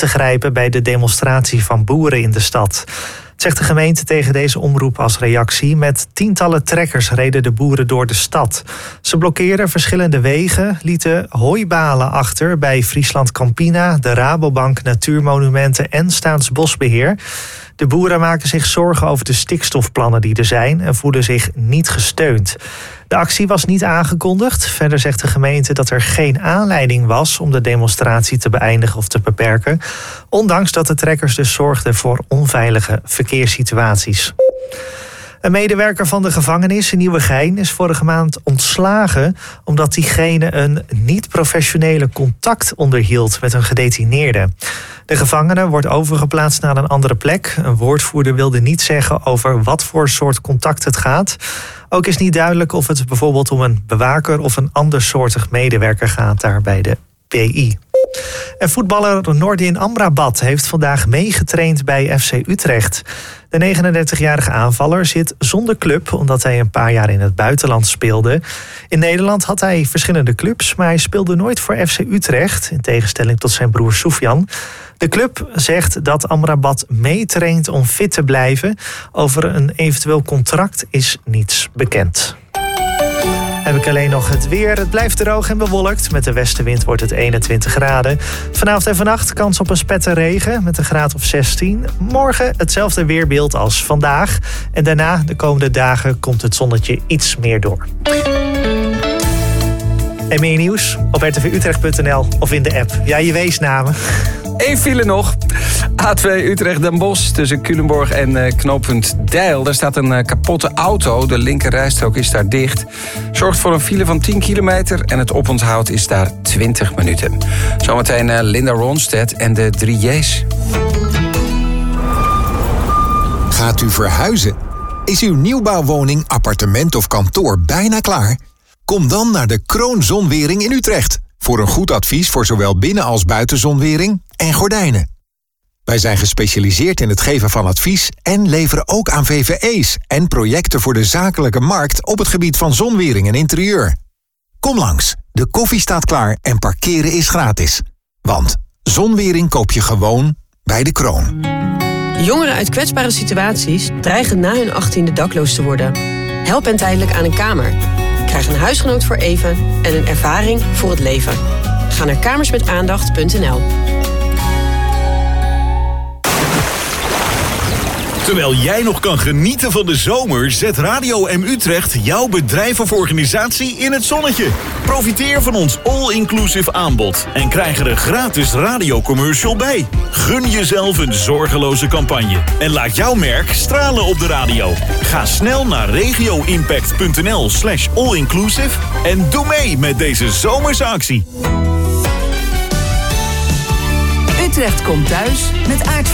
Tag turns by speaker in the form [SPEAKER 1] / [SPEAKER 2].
[SPEAKER 1] te grijpen bij de demonstratie van boeren in de stad. Zegt de gemeente tegen deze omroep als reactie. Met tientallen trekkers reden de boeren door de stad. Ze blokkeerden verschillende wegen, lieten hooibalen achter bij Friesland Campina, de Rabobank Natuurmonumenten en Staatsbosbeheer. De boeren maken zich zorgen over de stikstofplannen die er zijn en voelen zich niet gesteund. De actie was niet aangekondigd. Verder zegt de gemeente dat er geen aanleiding was om de demonstratie te beëindigen of te beperken, ondanks dat de trekkers dus zorgden voor onveilige verkeerssituaties. Een medewerker van de gevangenis in Nieuwegein is vorige maand ontslagen omdat diegene een niet-professionele contact onderhield met een gedetineerde. De gevangene wordt overgeplaatst naar een andere plek. Een woordvoerder wilde niet zeggen over wat voor soort contact het gaat. Ook is niet duidelijk of het bijvoorbeeld om een bewaker of een andersoortig medewerker gaat daar bij de PI. En voetballer Nordin Amrabat heeft vandaag meegetraind bij FC Utrecht. De 39-jarige aanvaller zit zonder club omdat hij een paar jaar in het buitenland speelde. In Nederland had hij verschillende clubs, maar hij speelde nooit voor FC Utrecht, in tegenstelling tot zijn broer Soufiane. De club zegt dat Amrabat meetraint om fit te blijven. Over een eventueel contract is niets bekend. Heb ik alleen nog het weer. Het blijft droog en bewolkt. Met de westenwind wordt het 21 graden. Vanavond en vannacht kans op een spette regen met een graad of 16. Morgen hetzelfde weerbeeld als vandaag. En daarna, de komende dagen, komt het zonnetje iets meer door. En meer nieuws op rtvutrecht.nl of in de app. Ja, je weesnamen.
[SPEAKER 2] 1 file nog. A2 Utrecht-Den Bosch tussen Culemborg en knooppunt Deil. Daar staat een kapotte auto. De linkerrijstrook is daar dicht. Zorgt voor een file van 10 kilometer en het oponthoud is daar 20 minuten. Zometeen Linda Ronstedt en de 3 J's.
[SPEAKER 3] Gaat u verhuizen? Is uw nieuwbouwwoning, appartement of kantoor bijna klaar? Kom dan naar de Kroon Zonwering in Utrecht. Voor een goed advies voor zowel binnen- als buitenzonwering en gordijnen. Wij zijn gespecialiseerd in het geven van advies en leveren ook aan VVE's en projecten voor de zakelijke markt op het gebied van zonwering en interieur. Kom langs, de koffie staat klaar en parkeren is gratis. Want zonwering koop je gewoon bij de Kroon.
[SPEAKER 4] Jongeren uit kwetsbare situaties dreigen na hun 18e dakloos te worden. Help hen tijdelijk aan een kamer. Krijg een huisgenoot voor even en een ervaring voor het leven. Ga naar kamersmetaandacht.nl.
[SPEAKER 5] Terwijl jij nog kan genieten van de zomer, zet Radio M Utrecht jouw bedrijf of organisatie in het zonnetje. Profiteer van ons all-inclusive aanbod en krijg er een gratis radiocommercial bij. Gun jezelf een zorgeloze campagne en laat jouw merk stralen op de radio. Ga snel naar regioimpact.nl/allinclusive en doe mee met deze zomerse actie.
[SPEAKER 6] Utrecht komt thuis met Aard